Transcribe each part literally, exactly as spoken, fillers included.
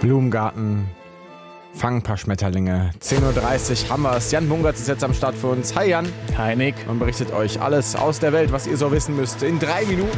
Blumengarten, fangen ein paar Schmetterlinge. zehn Uhr dreißig haben wir es. Jan Bungertz ist jetzt am Start für uns. Hi Jan. Hi Nick. Man berichtet euch alles aus der Welt, was ihr so wissen müsst, in drei Minuten.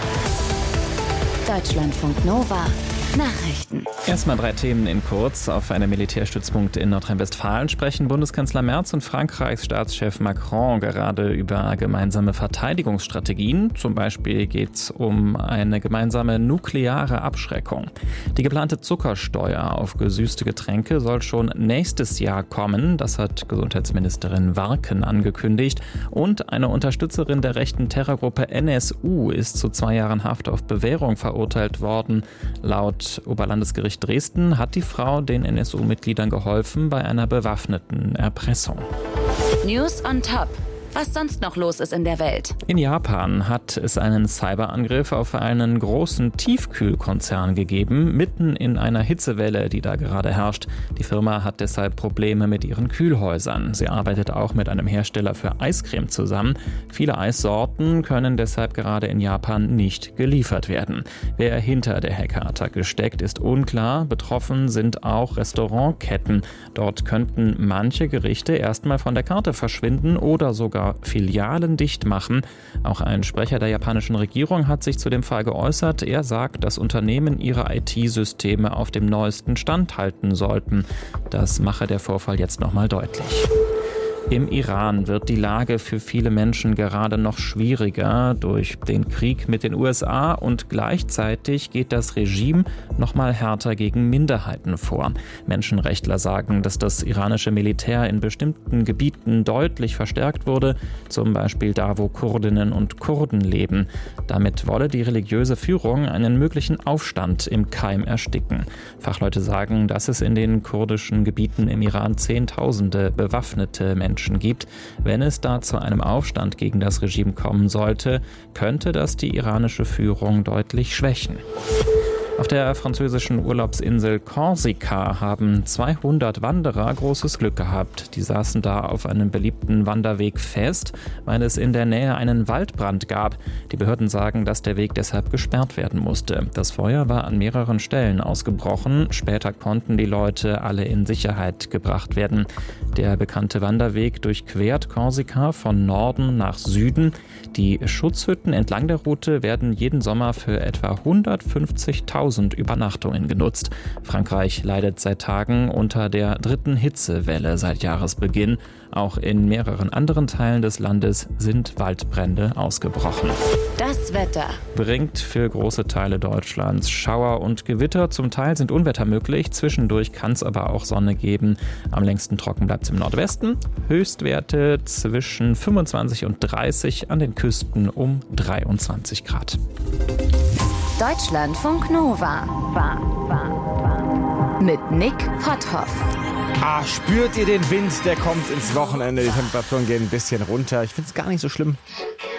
Deutschlandfunk Nova. Nachrichten. Erstmal drei Themen in kurz. Auf einem Militärstützpunkt in Nordrhein-Westfalen sprechen Bundeskanzler Merz und Frankreichs Staatschef Macron gerade über gemeinsame Verteidigungsstrategien. Zum Beispiel geht es um eine gemeinsame nukleare Abschreckung. Die geplante Zuckersteuer auf gesüßte Getränke soll schon nächstes Jahr kommen. Das hat Gesundheitsministerin Warken angekündigt. Und eine Unterstützerin der rechten Terrorgruppe N S U ist zu zwei Jahren Haft auf Bewährung verurteilt worden. Laut Oberlandesgericht Dresden hat die Frau den N S U-Mitgliedern geholfen bei einer bewaffneten Erpressung. News on Top. Was sonst noch los ist in der Welt. In Japan hat es einen Cyberangriff auf einen großen Tiefkühlkonzern gegeben, mitten in einer Hitzewelle, die da gerade herrscht. Die Firma hat deshalb Probleme mit ihren Kühlhäusern. Sie arbeitet auch mit einem Hersteller für Eiscreme zusammen. Viele Eissorten können deshalb gerade in Japan nicht geliefert werden. Wer hinter der Hackerattacke steckt, ist unklar. Betroffen sind auch Restaurantketten. Dort könnten manche Gerichte erstmal von der Karte verschwinden oder sogar Filialen dicht machen. Auch ein Sprecher der japanischen Regierung hat sich zu dem Fall geäußert. Er sagt, dass Unternehmen ihre I T-Systeme auf dem neuesten Stand halten sollten. Das mache der Vorfall jetzt nochmal deutlich. Im Iran wird die Lage für viele Menschen gerade noch schwieriger durch den Krieg mit den U S A und gleichzeitig geht das Regime noch mal härter gegen Minderheiten vor. Menschenrechtler sagen, dass das iranische Militär in bestimmten Gebieten deutlich verstärkt wurde, zum Beispiel da, wo Kurdinnen und Kurden leben. Damit wolle die religiöse Führung einen möglichen Aufstand im Keim ersticken. Fachleute sagen, dass es in den kurdischen Gebieten im Iran Zehntausende bewaffnete Menschen gibt. Wenn es da zu einem Aufstand gegen das Regime kommen sollte, könnte das die iranische Führung deutlich schwächen. Auf der französischen Urlaubsinsel Korsika haben zweihundert Wanderer großes Glück gehabt. Die saßen da auf einem beliebten Wanderweg fest, weil es in der Nähe einen Waldbrand gab. Die Behörden sagen, dass der Weg deshalb gesperrt werden musste. Das Feuer war an mehreren Stellen ausgebrochen. Später konnten die Leute alle in Sicherheit gebracht werden. Der bekannte Wanderweg durchquert Korsika von Norden nach Süden. Die Schutzhütten entlang der Route werden jeden Sommer für etwa hundertfünfzigtausend Übernachtungen genutzt. Frankreich leidet seit Tagen unter der dritten Hitzewelle seit Jahresbeginn. Auch in mehreren anderen Teilen des Landes sind Waldbrände ausgebrochen. Das Wetter Bringt für große Teile Deutschlands Schauer und Gewitter. Zum Teil sind Unwetter möglich. Zwischendurch kann es aber auch Sonne geben. Am längsten trocken bleibt es im Nordwesten. Höchstwerte zwischen fünfundzwanzig und dreißig, an den Küsten um dreiundzwanzig Grad. Deutschlandfunk Nova. War, war, war. Mit Nick Potthoff. Ah, spürt ihr den Wind? Der kommt ins Wochenende. Die Temperaturen gehen ein bisschen runter. Ich finde es gar nicht so schlimm.